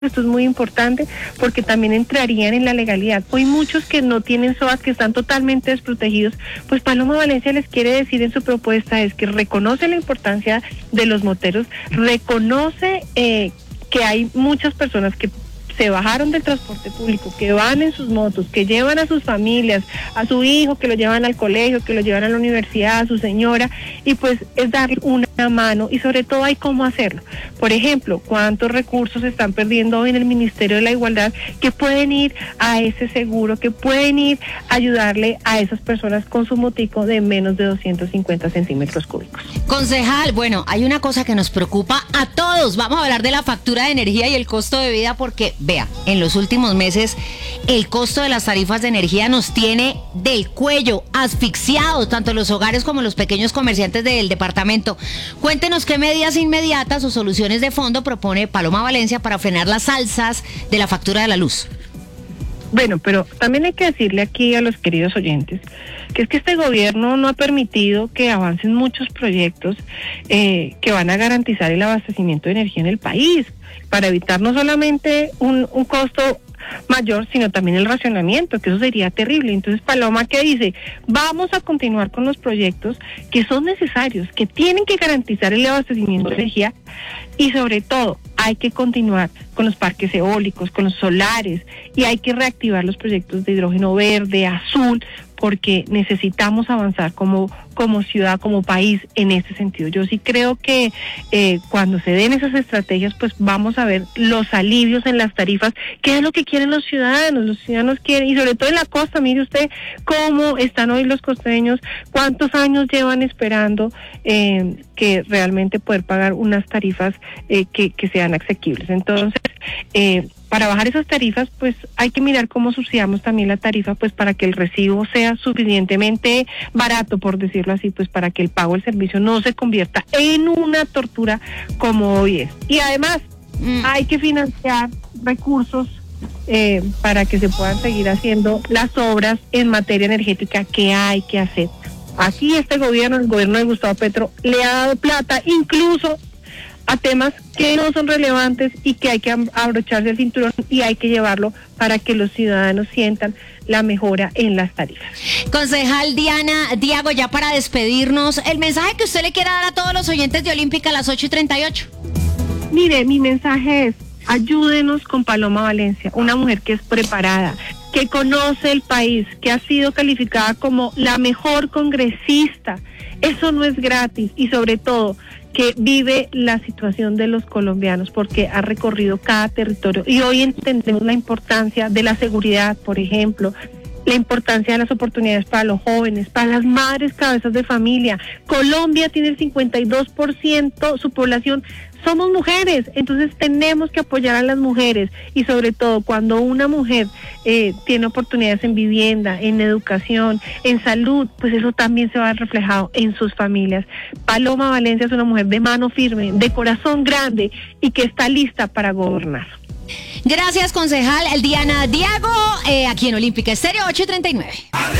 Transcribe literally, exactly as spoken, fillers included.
Esto es muy importante porque también entrarían en la legalidad. Hoy muchos que no tienen S O A S, que están totalmente desprotegidos, pues Paloma Valencia les quiere decir en su propuesta es que reconoce la importancia de los moteros, reconoce eh, que hay muchas personas que se bajaron del transporte público, que van en sus motos, que llevan a sus familias, a su hijo, que lo llevan al colegio, que lo llevan a la universidad, a su señora, y pues es darle una mano y sobre todo hay cómo hacerlo. Por ejemplo, cuántos recursos se están perdiendo hoy en el Ministerio de la Igualdad que pueden ir a ese seguro, que pueden ir a ayudarle a esas personas con su motico de menos de doscientos cincuenta centímetros cúbicos. Concejal, bueno, hay una cosa que nos preocupa a todos. Vamos a hablar de la factura de energía y el costo de vida porque, vea, en los últimos meses el costo de las tarifas de energía nos tiene del cuello, asfixiados, tanto los hogares como los pequeños comerciantes del departamento. Cuéntenos qué medidas inmediatas o soluciones de fondo propone Paloma Valencia para frenar las alzas de la factura de la luz. Bueno, pero también hay que decirle aquí a los queridos oyentes que es que este gobierno no ha permitido que avancen muchos proyectos eh, que van a garantizar el abastecimiento de energía en el país, para evitar no solamente un, un costo mayor, sino también el racionamiento, que eso sería terrible. Entonces, Paloma, ¿qué dice? Vamos a continuar con los proyectos que son necesarios, que tienen que garantizar el abastecimiento de energía y sobre todo hay que continuar con los parques eólicos, con los solares y hay que reactivar los proyectos de hidrógeno verde, azul, porque necesitamos avanzar como, como ciudad, como país en ese sentido. Yo sí creo que eh, cuando se den esas estrategias, pues vamos a ver los alivios en las tarifas, qué es lo que quieren los ciudadanos, los ciudadanos quieren, y sobre todo en la costa, mire usted cómo están hoy los costeños, cuántos años llevan esperando eh, que realmente poder pagar unas tarifas eh, que, que sean asequibles. Entonces, eh, para bajar esas tarifas, pues hay que mirar cómo subsidiamos también la tarifa, pues para que el recibo sea suficientemente barato, por decirlo así, pues para que el pago del servicio no se convierta en una tortura como hoy es. Y además, mm. hay que financiar recursos eh, para que se puedan seguir haciendo las obras en materia energética que hay que hacer. Aquí este gobierno, el gobierno de Gustavo Petro, le ha dado plata, incluso a temas que no son relevantes y que hay que abrocharse el cinturón y hay que llevarlo para que los ciudadanos sientan la mejora en las tarifas. Concejal Diana Diago, ya para despedirnos, el mensaje que usted le quiera dar a todos los oyentes de Olímpica a las ocho y treinta y ocho. Mire, mi mensaje es, ayúdenos con Paloma Valencia, una mujer que es preparada, que conoce el país, que ha sido calificada como la mejor congresista. Eso no es gratis y sobre todo que vive la situación de los colombianos porque ha recorrido cada territorio y hoy entendemos la importancia de la seguridad, por ejemplo, la importancia de las oportunidades para los jóvenes, para las madres cabezas de familia. Colombia tiene el cincuenta y dos por ciento, su población somos mujeres, entonces tenemos que apoyar a las mujeres y sobre todo cuando una mujer eh, tiene oportunidades en vivienda, en educación, en salud, pues eso también se va a ver reflejado en sus familias. Paloma Valencia es una mujer de mano firme, de corazón grande y que está lista para gobernar. Gracias, concejal Diana Diago, eh, aquí en Olímpica Estéreo ocho y treinta y nueve.